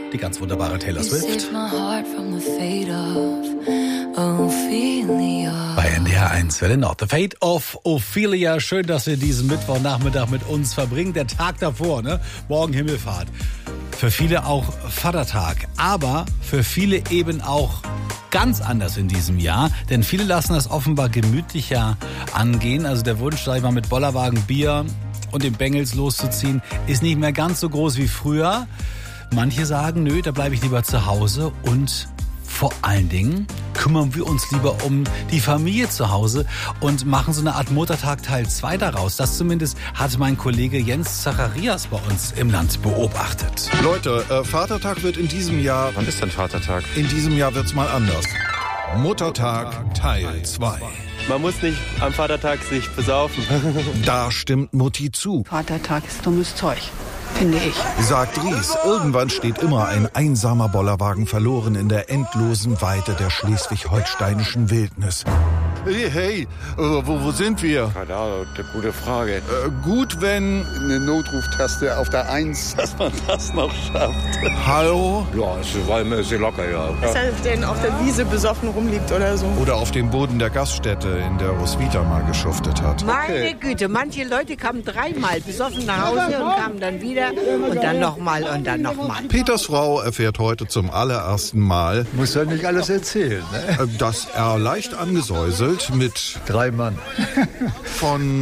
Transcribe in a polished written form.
die ganz wunderbare Taylor Swift. Bei NDR 1 Welle Nord. The Fate of Ophelia. Schön, dass ihr diesen Mittwochnachmittag mit uns verbringt. Der Tag davor, ne? Morgen Himmelfahrt. Für viele auch Vatertag. Aber für viele eben auch ganz anders in diesem Jahr. Denn viele lassen das offenbar gemütlicher angehen. Also der Wunsch, sag ich mal, mit Bollerwagen, Bier und den Bengels loszuziehen, ist nicht mehr ganz so groß wie früher. Manche sagen, nö, da bleibe ich lieber zu Hause und vor allen Dingen kümmern wir uns lieber um die Familie zu Hause und machen so eine Art Muttertag Teil 2 daraus. Das zumindest hat mein Kollege Jens Zacharias bei uns im Land beobachtet. Leute, Vatertag wird in diesem Jahr... Wann ist denn Vatertag? In diesem Jahr wird's mal anders. Muttertag Teil 2. Man muss nicht am Vatertag sich besaufen. Da stimmt Mutti zu. Vatertag ist dummes Zeug, finde ich. Sagt Ries, irgendwann steht immer ein einsamer Bollerwagen verloren in der endlosen Weite der schleswig-holsteinischen Wildnis. Hey, wo sind wir? Keine Ahnung, eine gute Frage. Gut, wenn... Eine Notruftaste auf der 1, dass man das noch schafft. Hallo? Ja, es war immer sehr locker, ja. Dass er denn auf der Wiese besoffen rumliegt oder so. Oder auf dem Boden der Gaststätte, in der Roswitha mal geschuftet hat. Meine Güte, manche Leute kamen dreimal besoffen nach Hause und kamen dann wieder und dann nochmal und dann nochmal. Peters Frau erfährt heute zum allerersten Mal, Muss ja nicht alles erzählen, ne? dass er leicht angesäuselt mit 3 Mann. von